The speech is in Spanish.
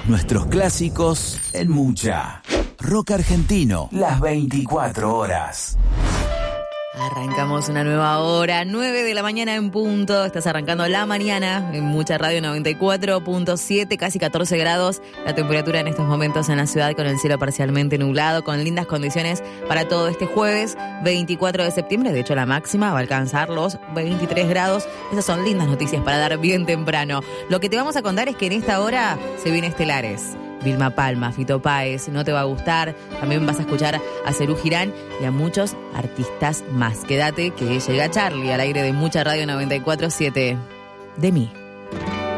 Nuestros clásicos en Mucha. Rock argentino, las 24 horas. Arrancamos una nueva hora, 9 de la mañana en punto. Estás arrancando la mañana en Mucha Radio 94.7, casi 14 grados. La temperatura en estos momentos en la ciudad, con el cielo parcialmente nublado, con lindas condiciones para todo este jueves 24 de septiembre. De hecho, la máxima va a alcanzar los 23 grados. Esas son lindas noticias para dar bien temprano. Lo que te vamos a contar es que en esta hora se viene Estelares. Vilma Palma, Fito Páez, No te va a gustar. También vas a escuchar a Serú Girán y a muchos artistas más. Quédate que llega Charlie al aire de Mucha Radio 94.7. De mí.